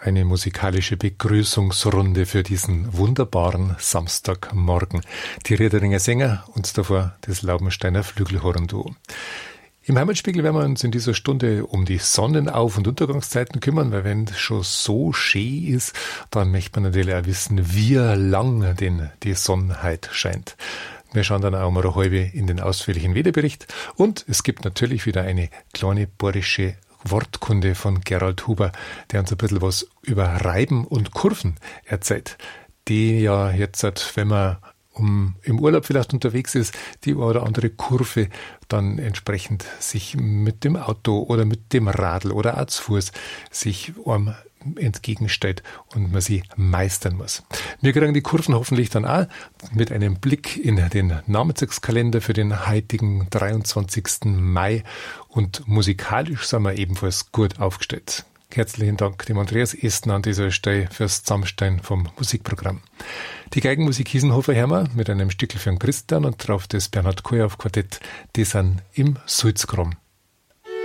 eine musikalische Begrüßungsrunde für diesen wunderbaren Samstagmorgen. Die Riederinger Sänger und davor das Laubensteiner Flügelhorn-Duo. Im Heimatspiegel werden wir uns in dieser Stunde um die Sonnenauf- und Untergangszeiten kümmern, weil wenn es schon so schön ist, dann möchte man natürlich auch wissen, wie lang denn die Sonne heute scheint. Wir schauen dann auch mal eine halbe in den ausführlichen Wetterbericht und es gibt natürlich wieder eine kleine bayerische Wortkunde von Gerald Huber, der uns ein bisschen was über Reiben und Kurven erzählt, die ja jetzt, wenn man im Urlaub vielleicht unterwegs ist, die oder andere Kurve dann entsprechend sich mit dem Auto oder mit dem Radl oder auch zu Fuß sich entgegenstellt und man sie meistern muss. Wir kriegen die Kurven hoffentlich dann auch mit einem Blick in den Namenstagskalender für den heutigen 23. Mai und musikalisch sind wir ebenfalls gut aufgestellt. Herzlichen Dank dem Andreas Esten an dieser Stelle fürs Zusammenstellen vom Musikprogramm. Die Geigenmusik Hiesenhofer Hermer mit einem Stückel für den Christian und drauf das Bernhard Kojauf Quartett, die sind im Sulzkram.